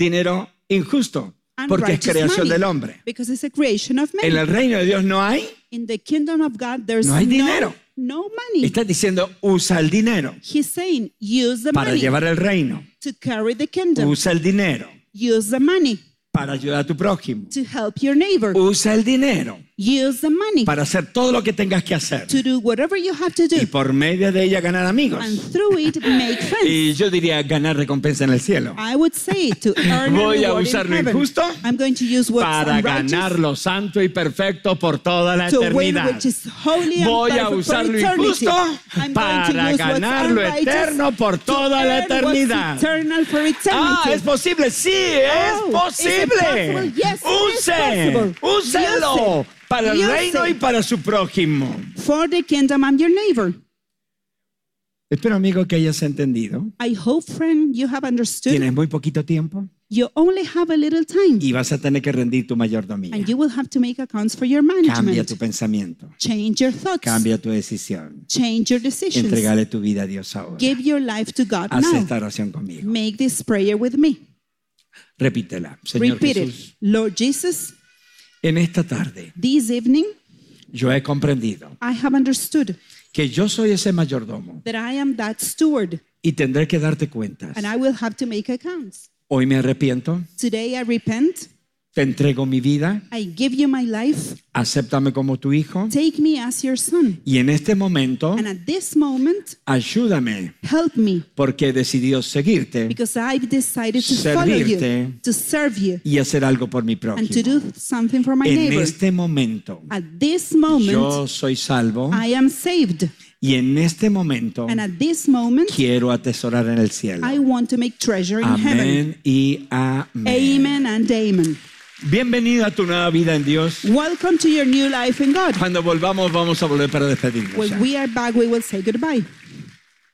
dinero injusto, porque es unrighteous creación money, del hombre. because it's a creation of En man. el reino de Dios no hay. In the kingdom of God, there's No hay dinero. no money. Está diciendo, usa el dinero He's saying, use the para money llevar el reino. to carry the kingdom. Usa el dinero Use the money para ayudar a tu prójimo. to help your neighbor. Usa el dinero Use the money para hacer todo lo que tengas que hacer. to do whatever you have to Y do. por medio de ella ganar amigos. And through it, make friends. Y yo diría ganar recompensa en el cielo. I would say to earn Voy a a reward usar in lo heaven. injusto I'm going to use what's para unrighteous ganar lo santo y perfecto por toda la to win eternidad. which is holy and Voy a perfect usar for lo eternity. injusto I'm going to para use what's ganar lo unrighteous eterno por to toda la earn what's eternidad. eternal for eternity. Ah, es posible, sí, es Oh, is it posible. possible? Yes, it is possible. Úselo Use it. para el Use reino it. y para su prójimo. For the kingdom and your neighbor. Espero, amigo, que hayas entendido. I hope, friend, you have understood. Tienes muy poquito tiempo You only have a little time, y vas a tener que rendir tu mayordomía. and you will have to make accounts for your Cambia management. tu pensamiento, Change your thoughts. cambia tu decisión. Change your decisions. Entregale tu vida a Dios ahora. Give your life to God Haz now. esta oración conmigo. Make this prayer with me. Repítela. Señor Repeat Jesús, it. Lord Jesus, en esta tarde this evening yo he comprendido I have understood que yo soy ese mayordomo that I am that steward, y tendré que darte cuentas. and I will have to make accounts. Hoy me arrepiento, Today I repent. te entrego mi vida, I give you my life. acéptame como tu hijo Take me as your son. y en este momento And at this moment, ayúdame help me, porque he decidido seguirte because I've decided to follow you, Servirte. to serve you, y hacer algo por mi and to prójimo. do something for my En neighbor. este momento At this moment, yo soy salvo I am saved. y en este momento And at this moment, quiero atesorar en el cielo. I want to make treasure in heaven. Amén y amén. Amen and amen. Bienvenido a tu nueva vida en Dios. Welcome to your new life in God. Cuando volvamos vamos a volver para despedirnos. When ya. we are back, we will say goodbye.